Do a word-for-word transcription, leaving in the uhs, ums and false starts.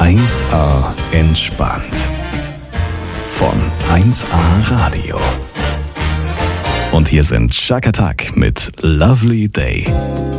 eins A entspannt. Von eins A Radio. Und hier sind Chaka Tak mit Lovely Day.